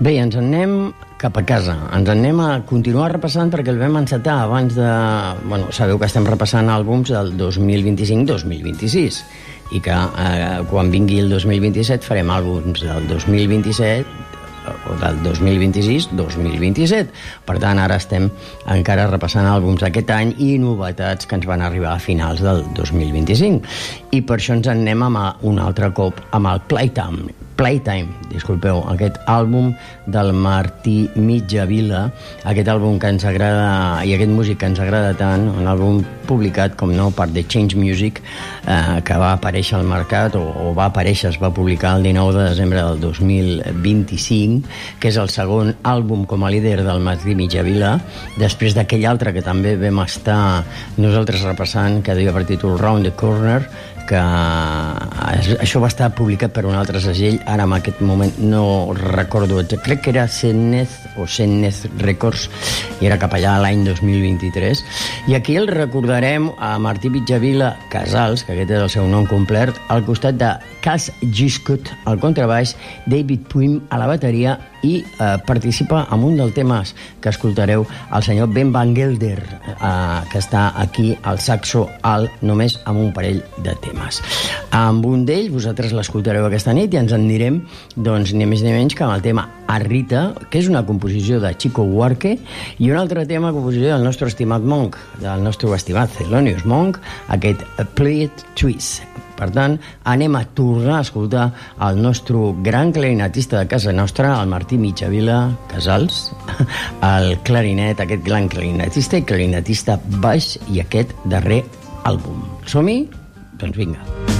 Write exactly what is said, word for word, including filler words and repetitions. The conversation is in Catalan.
Bé, ens en anem cap a casa. Ens en anem a continuar repassant perquè el vam encetar abans de... Bueno, sabeu que estem repassant àlbums del dos mil vint-i-cinc dos mil vint-i-sis i que eh, quan vingui el dos mil vint-i-set farem àlbums del dos mil vint-i-set o del dos mil vint-i-sis dos mil vint-i-set. Per tant, ara estem encara repassant àlbums d'aquest any i novetats que ens van arribar a finals del dos mil vint-i-cinc. I per això ens en anem amb un altre cop amb el Playtime. Playtime, disculpeu, aquest àlbum del Martí Mitjavila, aquest àlbum que ens agrada i aquest músic que ens agrada tant, un àlbum publicat, com no, per The Change Music, eh, que va aparèixer al mercat, o, o va aparèixer, es va publicar el dinou de desembre del dos mil vint-i-cinc, que és el segon àlbum com a líder del Martí Mitjavila, després d'aquell altre que també vam estar nosaltres repassant, que deia per títol Round the Corner, que això va estar publicat per un altre segell, ara en aquest moment no recordo, crec que era Sennez o Sennez Records, i era cap allà l'any dos mil vint-i-tres, i aquí el recordarem a Martí Mitjavila Casals, que aquest és el seu nom complet, al costat de Cas Giscut al contrabaix, David Puim a la bateria, i eh, participa en un dels temes que escoltareu el senyor Ben Van Gelder, eh, que està aquí al saxo alt, només amb un parell de temes. Amb un d'ells vosaltres l'escoltareu aquesta nit i ens en direm, doncs, ni més ni menys que amb el tema Arrita, que és una composició de Chico Buarque, i un altre tema, composició del nostre estimat Monk, del nostre estimat Thelonious Monk, aquest Play It Twist. Per tant, anem a tornar a escoltar el nostre gran clarinetista de casa nostra, el Martí Mitjavila Casals, el clarinet, aquest gran clarinetista i clarinetista baix, i aquest darrer àlbum. Som-hi? Doncs vinga.